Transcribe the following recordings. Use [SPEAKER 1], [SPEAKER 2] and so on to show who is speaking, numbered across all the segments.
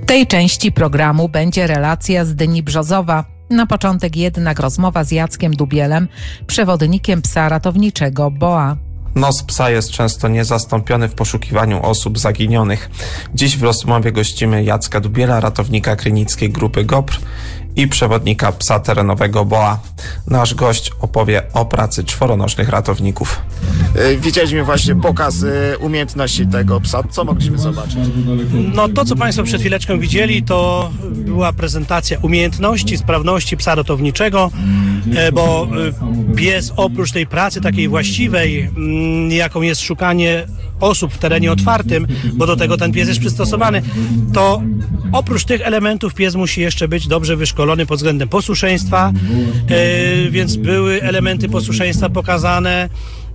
[SPEAKER 1] tej części programu będzie relacja z Dyni Brzozowa. Na początek jednak rozmowa z Jackiem Dubielem, przewodnikiem psa ratowniczego BOA.
[SPEAKER 2] Nos psa jest często niezastąpiony w poszukiwaniu osób zaginionych. Dziś w rozmowie gościmy Jacka Dubiela, ratownika Krynickiej Grupy GOPR i przewodnika psa terenowego BOA. Nasz gość opowie o pracy czworonożnych ratowników.
[SPEAKER 3] Widzieliśmy właśnie pokaz umiejętności tego psa. Co mogliśmy zobaczyć?
[SPEAKER 4] No to, co Państwo przed chwileczką widzieli, to była prezentacja umiejętności, sprawności psa ratowniczego, bo pies oprócz tej pracy takiej właściwej, jaką jest szukanie osób w terenie otwartym, bo do tego ten pies jest przystosowany, to oprócz tych elementów pies musi jeszcze być dobrze wyszkolony pod względem posłuszeństwa, więc były elementy posłuszeństwa pokazane.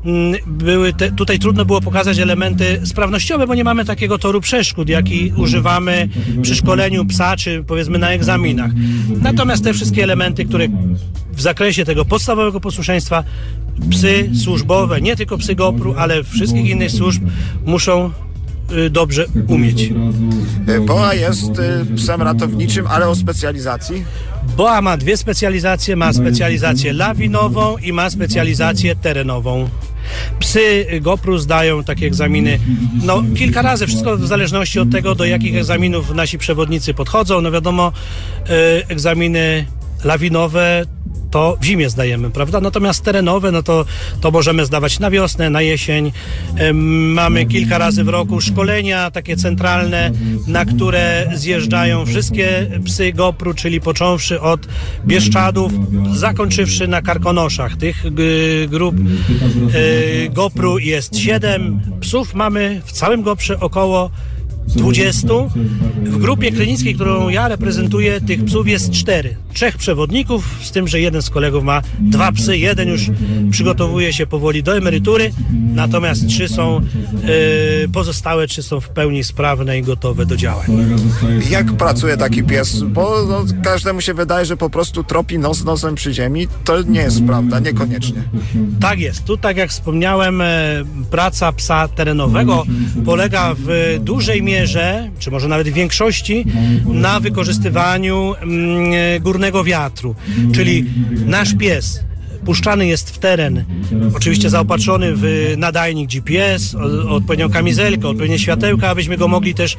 [SPEAKER 4] Tutaj trudno było pokazać elementy sprawnościowe, bo nie mamy takiego toru przeszkód, jaki używamy przy szkoleniu psa, czy powiedzmy na egzaminach. Natomiast te wszystkie elementy, które w zakresie tego podstawowego posłuszeństwa psy służbowe, nie tylko psy GOPR-u, ale wszystkich innych służb muszą dobrze umieć.
[SPEAKER 3] BOA jest psem ratowniczym, ale o specjalizacji?
[SPEAKER 4] BOA ma dwie specjalizacje, ma specjalizację lawinową i ma specjalizację terenową. Psy GOPR-u zdają takie egzaminy kilka razy, wszystko w zależności od tego, do jakich egzaminów nasi przewodnicy podchodzą. No wiadomo, egzaminy lawinowe to w zimie zdajemy, prawda? Natomiast terenowe, to możemy zdawać na wiosnę, na jesień. Mamy kilka razy w roku szkolenia takie centralne, na które zjeżdżają wszystkie psy GOPR-u, czyli począwszy od Bieszczadów, zakończywszy na Karkonoszach. Tych grup GOPR-u jest 7. Psów mamy w całym GOPR-ze około 20. W grupie krynickiej, którą ja reprezentuję, tych psów jest 4. 3 przewodników, z tym, że jeden z kolegów ma 2 psy. Jeden już przygotowuje się powoli do emerytury, natomiast 3 są pozostałe 3 są w pełni sprawne i gotowe do działań.
[SPEAKER 3] Jak pracuje taki pies? Bo każdemu się wydaje, że po prostu tropi nos nosem przy ziemi. To nie jest prawda, niekoniecznie.
[SPEAKER 4] Tak jest. Tu, tak jak wspomniałem, praca psa terenowego polega w dużej mierze, czy może nawet w większości, na wykorzystywaniu górnego wiatru. Czyli nasz pies puszczany jest w teren, oczywiście zaopatrzony w nadajnik GPS, odpowiednią kamizelkę, odpowiednie światełka, abyśmy go mogli też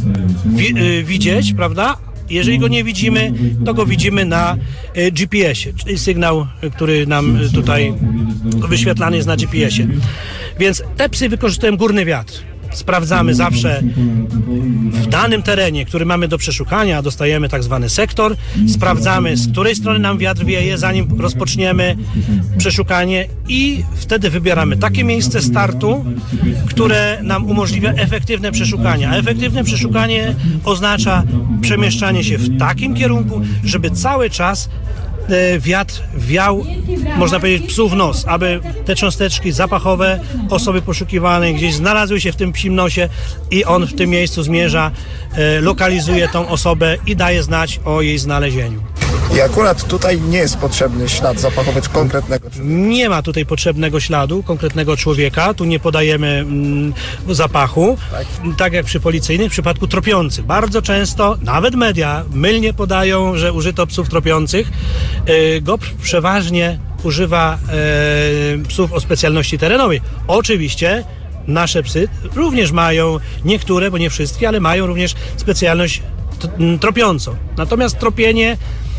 [SPEAKER 4] widzieć, prawda? Jeżeli go nie widzimy, to go widzimy na GPS-ie, czyli sygnał, który nam tutaj wyświetlany jest na GPS-ie. Więc te psy wykorzystują górny wiatr. Sprawdzamy zawsze w danym terenie, który mamy do przeszukania, dostajemy tak zwany sektor, sprawdzamy, z której strony nam wiatr wieje, zanim rozpoczniemy przeszukanie, i wtedy wybieramy takie miejsce startu, które nam umożliwia efektywne przeszukanie. A efektywne przeszukanie oznacza przemieszczanie się w takim kierunku, żeby cały czas wiatr wiał, można powiedzieć, psu w nos, aby te cząsteczki zapachowe osoby poszukiwanej gdzieś znalazły się w tym psim nosie i on w tym miejscu zmierza, lokalizuje tą osobę i daje znać o jej znalezieniu.
[SPEAKER 3] I akurat tutaj nie jest potrzebny ślad zapachowy konkretnego człowieka.
[SPEAKER 4] Nie ma tutaj potrzebnego śladu konkretnego człowieka, tu nie podajemy zapachu, tak jak przy policyjnych, w przypadku tropiących. Bardzo często, nawet media mylnie podają, że użyto psów tropiących. GOPR przeważnie używa psów o specjalności terenowej. Oczywiście nasze psy również mają, niektóre, bo nie wszystkie, ale mają również specjalność tropiącą. Natomiast tropienie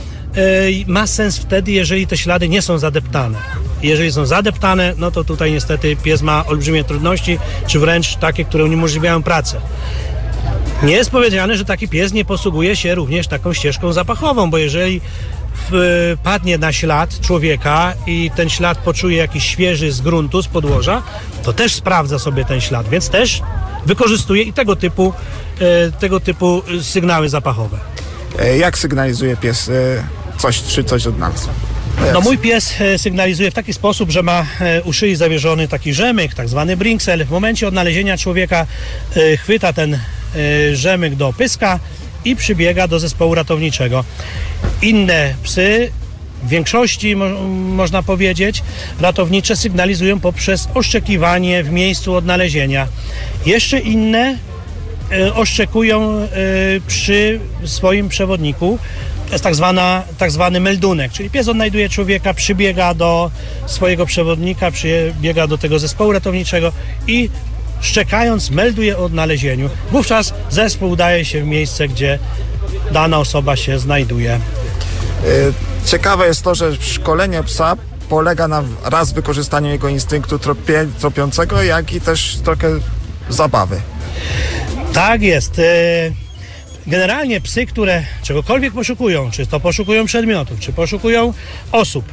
[SPEAKER 4] ma sens wtedy, jeżeli te ślady nie są zadeptane. Jeżeli są zadeptane, no to tutaj niestety pies ma olbrzymie trudności, czy wręcz takie, które uniemożliwiają pracę. Nie jest powiedziane, że taki pies nie posługuje się również taką ścieżką zapachową, bo jeżeli padnie na ślad człowieka i ten ślad poczuje jakiś świeży z gruntu, z podłoża, to też sprawdza sobie ten ślad, więc też wykorzystuje i tego typu sygnały zapachowe.
[SPEAKER 3] Jak sygnalizuje pies coś odnalazł?
[SPEAKER 4] No mój pies sygnalizuje w taki sposób, że ma u szyi zawieszony taki rzemyk, tak zwany brinksel. W momencie odnalezienia człowieka chwyta ten rzemyk do pyska i przybiega do zespołu ratowniczego. Inne psy, w większości można powiedzieć, ratownicze sygnalizują poprzez oszczekiwanie w miejscu odnalezienia. Jeszcze inne oszczekują przy swoim przewodniku. To jest tak zwany meldunek, czyli pies odnajduje człowieka, przybiega do swojego przewodnika, przybiega do tego zespołu ratowniczego i szczekając melduje o odnalezieniu. Wówczas zespół udaje się w miejsce, gdzie dana osoba się znajduje.
[SPEAKER 3] Ciekawe jest to, że szkolenie psa polega na raz wykorzystaniu jego instynktu tropiącego, jak i też trochę zabawy.
[SPEAKER 4] Tak jest. Generalnie psy, które czegokolwiek poszukują, czy to poszukują przedmiotów, czy poszukują osób,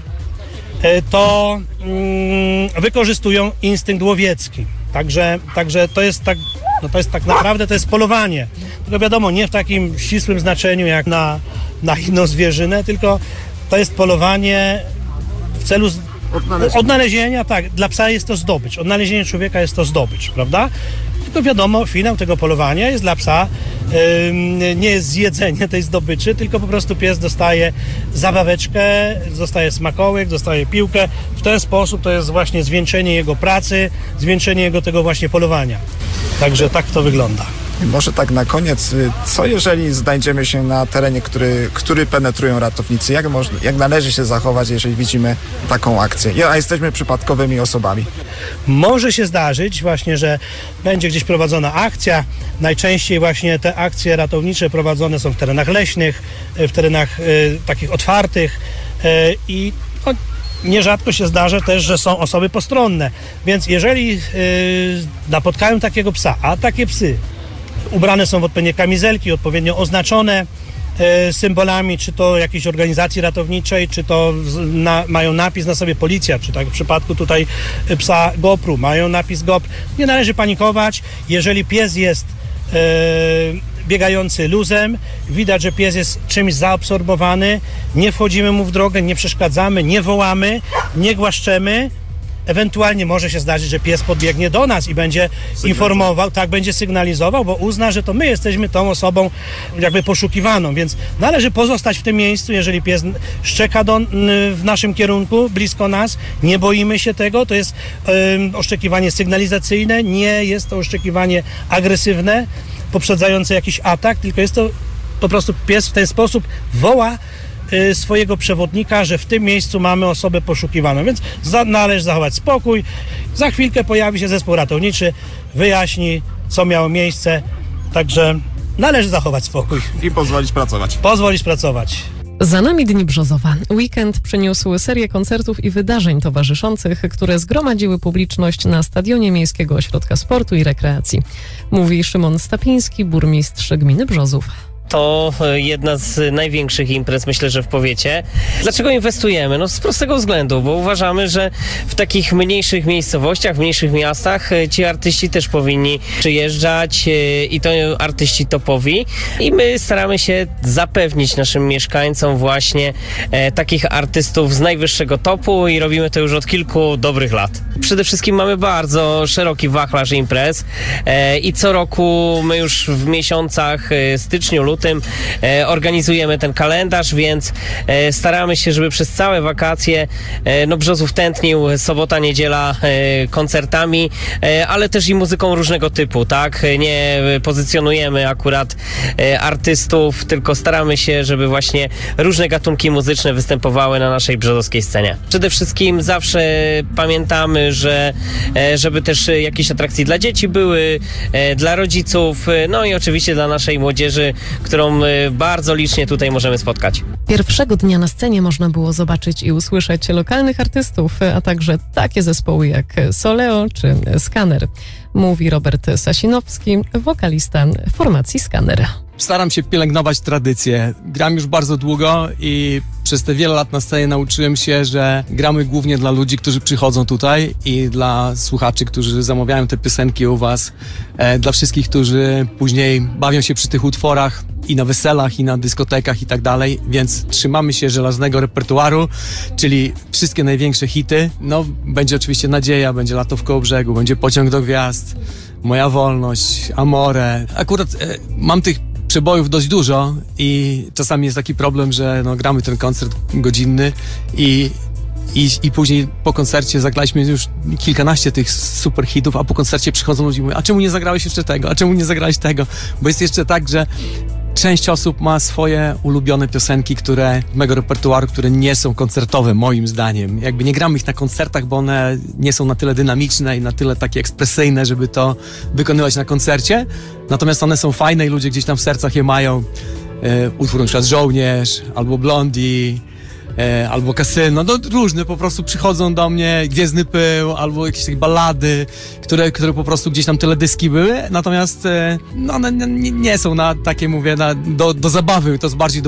[SPEAKER 4] to wykorzystują instynkt łowiecki. Także to jest tak naprawdę to jest polowanie. Tylko wiadomo, nie w takim ścisłym znaczeniu jak na inną zwierzynę, tylko to jest polowanie w celu odnalezienia. Tak, dla psa jest to zdobycz. Odnalezienie człowieka jest to zdobycz, prawda? Tylko wiadomo, finał tego polowania jest dla psa, nie jest zjedzenie tej zdobyczy, tylko po prostu pies dostaje zabaweczkę, dostaje smakołyk, dostaje piłkę. W ten sposób to jest właśnie zwieńczenie jego pracy, zwieńczenie jego tego właśnie polowania. Także tak to wygląda.
[SPEAKER 3] Może tak na koniec, co jeżeli znajdziemy się na terenie, który penetrują ratownicy? Jak należy się zachować, jeżeli widzimy taką akcję? A jesteśmy przypadkowymi osobami.
[SPEAKER 4] Może się zdarzyć właśnie, że będzie gdzieś prowadzona akcja. Najczęściej właśnie te akcje ratownicze prowadzone są w terenach leśnych, w terenach takich otwartych i nierzadko się zdarza też, że są osoby postronne. Więc jeżeli napotkają takiego psa, a takie psy ubrane są w odpowiednie kamizelki, odpowiednio oznaczone symbolami, czy to jakiejś organizacji ratowniczej, czy to mają napis na sobie policja, czy tak w przypadku tutaj psa GoPru, mają napis GoPr. Nie należy panikować. Jeżeli pies jest biegający luzem, widać, że pies jest czymś zaabsorbowany, nie wchodzimy mu w drogę, nie przeszkadzamy, nie wołamy, nie głaszczemy. Ewentualnie może się zdarzyć, że pies podbiegnie do nas i będzie informował, tak, będzie sygnalizował, bo uzna, że to my jesteśmy tą osobą jakby poszukiwaną, więc należy pozostać w tym miejscu, jeżeli pies szczeka w naszym kierunku, blisko nas, nie boimy się tego, to jest oszczekiwanie sygnalizacyjne, nie jest to oszczekiwanie agresywne, poprzedzające jakiś atak, tylko jest to po prostu pies w ten sposób woła swojego przewodnika, że w tym miejscu mamy osobę poszukiwaną, więc należy zachować spokój. Za chwilkę pojawi się zespół ratowniczy, wyjaśni, co miało miejsce, także należy zachować spokój.
[SPEAKER 3] I pozwolić pracować.
[SPEAKER 4] Pozwolić pracować.
[SPEAKER 5] Za nami Dni Brzozowa. Weekend przyniósł serię koncertów i wydarzeń towarzyszących, które zgromadziły publiczność na Stadionie Miejskiego Ośrodka Sportu i Rekreacji. Mówi Szymon Stapiński, burmistrz gminy Brzozów.
[SPEAKER 6] To jedna z największych imprez, myślę, że w powiecie. Dlaczego inwestujemy? No z prostego względu, bo uważamy, że w takich mniejszych miejscowościach, w mniejszych miastach ci artyści też powinni przyjeżdżać i to artyści topowi. I my staramy się zapewnić naszym mieszkańcom właśnie takich artystów z najwyższego topu i robimy to już od kilku dobrych lat. Przede wszystkim mamy bardzo szeroki wachlarz imprez i co roku my już w miesiącach styczniu, lutym organizujemy ten kalendarz, więc staramy się, żeby przez całe wakacje Brzozów tętnił, sobota, niedziela koncertami, ale też i muzyką różnego typu, tak? Nie pozycjonujemy akurat artystów, tylko staramy się, żeby właśnie różne gatunki muzyczne występowały na naszej brzozowskiej scenie. Przede wszystkim zawsze pamiętamy, żeby też jakieś atrakcje dla dzieci były, dla rodziców, no i oczywiście dla naszej młodzieży, którą bardzo licznie tutaj możemy spotkać.
[SPEAKER 5] Pierwszego dnia na scenie można było zobaczyć i usłyszeć lokalnych artystów, a także takie zespoły jak Soleo czy Skaner. Mówi Robert Sasinowski, wokalista formacji Skaner.
[SPEAKER 7] Staram się pielęgnować tradycję. Gram już bardzo długo i przez te wiele lat na scenie nauczyłem się, że gramy głównie dla ludzi, którzy przychodzą tutaj i dla słuchaczy, którzy zamawiają te piosenki u was, dla wszystkich, którzy później bawią się przy tych utworach i na weselach, i na dyskotekach i tak dalej, więc trzymamy się żelaznego repertuaru, czyli wszystkie największe hity. No, będzie oczywiście Nadzieja, będzie Lato w Kołobrzegu, będzie Pociąg do Gwiazd, Moja Wolność, Amore. Akurat mam tych przebojów dość dużo i czasami jest taki problem, że gramy ten koncert godzinny i I później po koncercie zagraliśmy już kilkanaście tych super hitów, a po koncercie przychodzą ludzie i mówią, a czemu nie zagrałeś jeszcze tego, a czemu nie zagrałeś tego? Bo jest jeszcze tak, że część osób ma swoje ulubione piosenki, mego repertuaru, które nie są koncertowe, moim zdaniem. Jakby nie gramy ich na koncertach, bo one nie są na tyle dynamiczne i na tyle takie ekspresyjne, żeby to wykonywać na koncercie. Natomiast one są fajne i ludzie gdzieś tam w sercach je mają. Utwór na przykład Żołnierz, albo Blondie, albo Kasyno, no różne po prostu przychodzą do mnie, Gwiezdny Pył, albo jakieś takie ballady, które po prostu gdzieś tam teledyski były, natomiast no one nie są na takie, mówię, do zabawy, to jest bardziej do